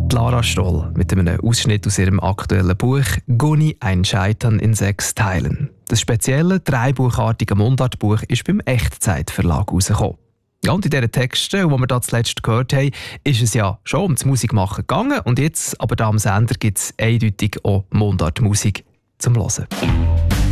Lara Stoll mit einem Ausschnitt aus ihrem aktuellen Buch «Goni, ein Scheitern in 6 Teilen». Das spezielle, 3-buchartige Mundartbuch ist beim Echtzeit-Verlag herausgekommen. Ja, und in diesen Texten, die wir da zuletzt gehört haben, ist es ja schon ums Musikmachen gegangen. Und jetzt, aber da am Sender, gibt es eindeutig auch Mundartmusik zum Hören.